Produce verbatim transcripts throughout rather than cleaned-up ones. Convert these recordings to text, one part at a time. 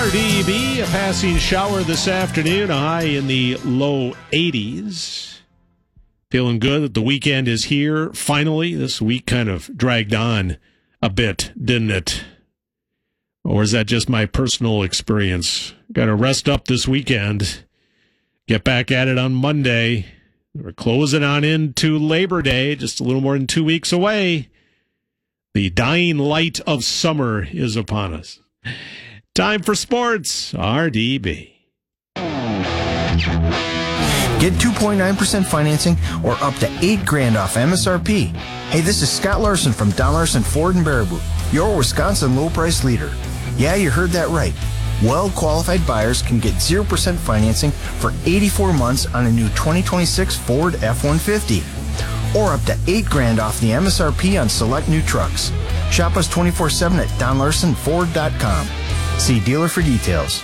R D B, a passing shower this afternoon, a high in the low eighties. Feeling good that the weekend is here. Finally, this week kind of dragged on a bit, didn't it? Or is that just my personal experience? Got to rest up this weekend. Get back at it on Monday. We're closing on into Labor Day, just a little more than two weeks away. The dying light of summer is upon us. Time for sports, R D B. Get two point nine percent financing or up to eight grand off M S R P. Hey, this is Scott Larson from Don Larson Ford in Baraboo, your Wisconsin low price leader. Yeah, you heard that right. Well-qualified buyers can get zero percent financing for eighty-four months on a new twenty twenty-six Ford F one fifty. Or up to eight grand off the M S R P on select new trucks. Shop us twenty-four seven at don larson ford dot com. See dealer for details.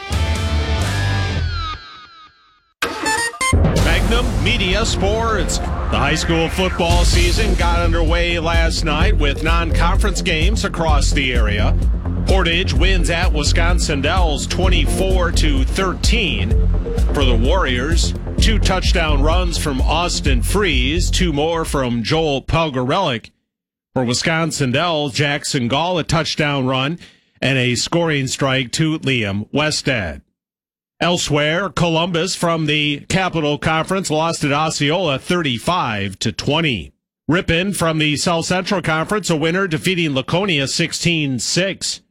Magnum Media Sports. The high school football season got underway last night with non-conference games across the area. Portage wins at Wisconsin Dells twenty-four to thirteen. For the Warriors, two touchdown runs from Austin Freeze, two more from Joel Pelgarelic. For Wisconsin Dells, Jackson Gall, a touchdown run and a scoring strike to Liam Westad. Elsewhere, Columbus from the Capital Conference lost at Osceola thirty-five to twenty. Ripon from the South Central Conference, a winner defeating Laconia sixteen six.